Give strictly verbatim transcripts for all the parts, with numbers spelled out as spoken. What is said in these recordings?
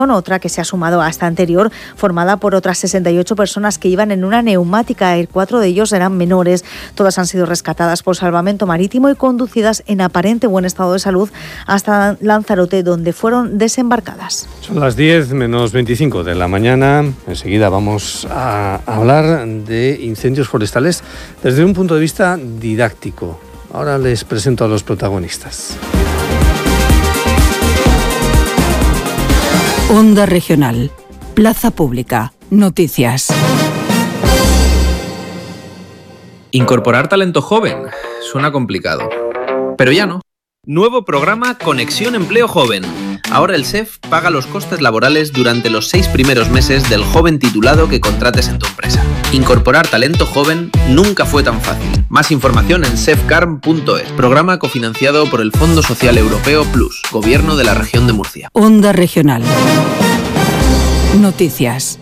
otra que se ha sumado a esta anterior, formada por otras sesenta y ocho personas que iban en una neumática. Cuatro de ellos eran menores. Todas han sido rescatadas por salvamento marítimo y conducidas en aparente buen estado de salud hasta Lanzarote, donde fueron desembarcadas. Son las diez menos veinticinco de la mañana. Enseguida vamos a hablar de incendios forestales desde un punto de vista didáctico. Ahora les presento a los protagonistas. Onda Regional, Plaza Pública, Noticias. Incorporar talento joven suena complicado, pero ya no. Nuevo programa Conexión Empleo Joven. Ahora el S E F paga los costes laborales durante los seis primeros meses del joven titulado que contrates en tu empresa. Incorporar talento joven nunca fue tan fácil. Más información en sefcarm punto es. Programa cofinanciado por el Fondo Social Europeo Plus, Gobierno de la Región de Murcia. Onda Regional. Noticias.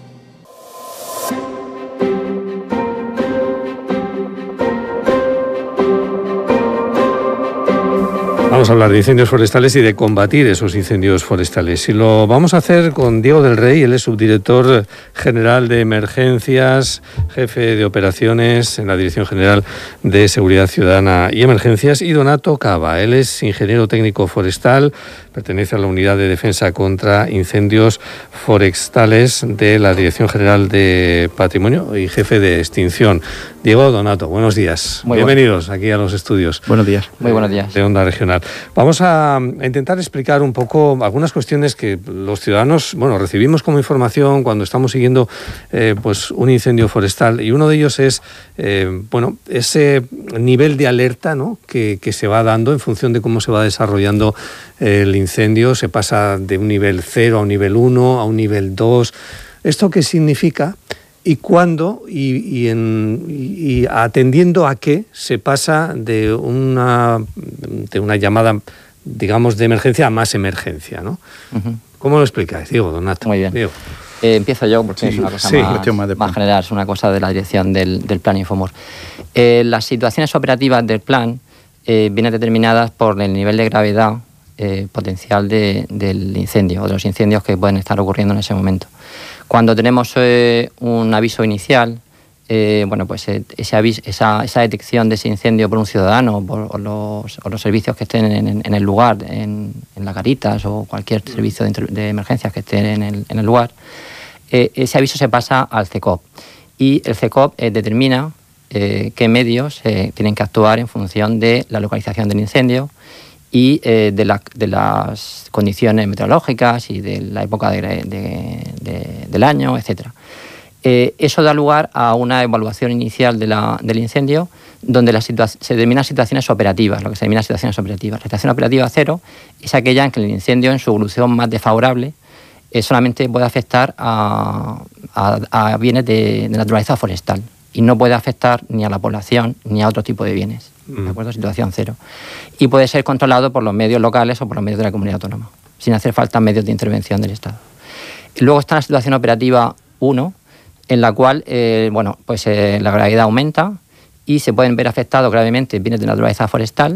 Vamos a hablar de incendios forestales y de combatir esos incendios forestales. Y lo vamos a hacer con Diego del Rey. Él es subdirector general de emergencias, jefe de operaciones en la Dirección General de Seguridad Ciudadana y Emergencias, y Donato Cava. Él es ingeniero técnico forestal, pertenece a la Unidad de Defensa contra Incendios Forestales de la Dirección General de Patrimonio y jefe de extinción. Diego, Donato, buenos días. Muy Bienvenidos bueno. aquí a los estudios. Buenos días. Muy buenos días. De Onda Regional. Vamos a intentar explicar un poco algunas cuestiones que los ciudadanos, bueno, recibimos como información cuando estamos siguiendo eh, pues un incendio forestal, y uno de ellos es, eh, bueno, ese nivel de alerta, ¿no?, que, que se va dando en función de cómo se va desarrollando el incendio. Se pasa de un nivel cero a un nivel uno, a un nivel dos. ¿Esto qué significa? ¿Y cuándo? Y, y, en, y atendiendo a qué se pasa de una, de una llamada, digamos, de emergencia a más emergencia, ¿no? Uh-huh. ¿Cómo lo explicáis, Diego, Donato? Muy bien. Diego. Eh, empiezo yo porque sí, es una cosa sí, más, más, más general, es una cosa de la dirección del, del Plan Infomur. Eh, las situaciones operativas del plan eh, vienen determinadas por el nivel de gravedad eh, potencial de, del incendio o de los incendios que pueden estar ocurriendo en ese momento. Cuando tenemos eh, un aviso inicial, eh, bueno, pues eh, ese aviso, esa, esa detección de ese incendio por un ciudadano o, por, o, los, o los servicios que estén en, en, en el lugar, en, en las garitas o cualquier servicio de, de emergencias que estén en el, en el lugar, eh, ese aviso se pasa al C E C O P y el C E C O P eh, determina eh, qué medios eh, tienen que actuar en función de la localización del incendio y eh, de, la, de las condiciones meteorológicas y de la época de, de, de, del año, etcétera. Eh, eso da lugar a una evaluación inicial de la, del incendio, donde la situa- se determinan situaciones operativas, lo que se denomina situaciones operativas. La situación operativa cero es aquella en que el incendio, en su evolución más desfavorable, eh, solamente puede afectar a, a, a bienes de, de naturaleza forestal y no puede afectar ni a la población ni a otro tipo de bienes. ¿De acuerdo? Situación cero. Y puede ser controlado por los medios locales o por los medios de la comunidad autónoma, sin hacer falta medios de intervención del Estado. Y luego está la situación operativa uno, en la cual eh, bueno, pues, eh, la gravedad aumenta y se pueden ver afectados gravemente bienes de naturaleza forestal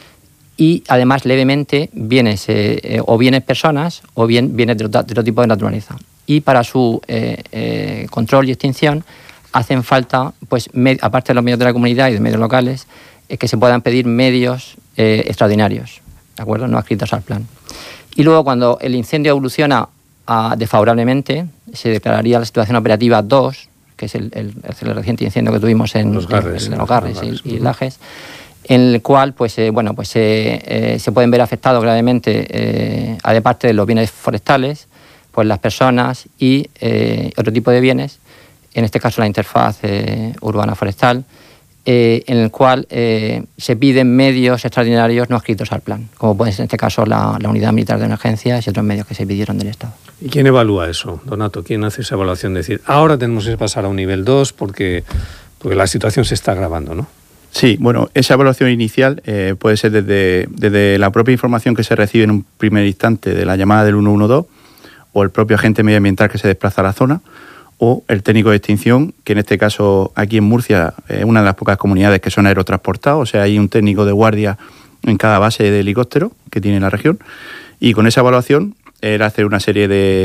y además levemente bienes eh, eh, o bienes personas o bien bienes de otro, de otro tipo de naturaleza. Y para su eh, eh, control y extinción hacen falta, pues, med- aparte de los medios de la comunidad y de medios locales, es que se puedan pedir medios eh, extraordinarios, ¿de acuerdo?, no adscritos al plan. Y luego, cuando el incendio evoluciona a, desfavorablemente, se declararía la situación operativa dos, que es el, el, el reciente incendio que tuvimos en Los Garres, en, en Los Garres y, y Lajes, en el cual pues, eh, bueno, pues, eh, eh, se pueden ver afectados gravemente, eh, a de parte de los bienes forestales, pues las personas y eh, otro tipo de bienes, en este caso la interfaz eh, urbana forestal, Eh, en el cual eh, se piden medios extraordinarios no adscritos al plan, como puede ser en este caso la, la Unidad Militar de Emergencias y otros medios que se pidieron del Estado. ¿Y quién evalúa eso, Donato? ¿Quién hace esa evaluación de decir, ahora tenemos que pasar a un nivel dos porque, porque la situación se está agravando, ¿no? Sí, bueno, esa evaluación inicial eh, puede ser desde, desde la propia información que se recibe en un primer instante de la llamada del uno uno dos o el propio agente medioambiental que se desplaza a la zona, o el técnico de extinción, que en este caso aquí en Murcia es una de las pocas comunidades que son aerotransportados, o sea, hay un técnico de guardia en cada base de helicóptero que tiene la región, y con esa evaluación era hacer una serie de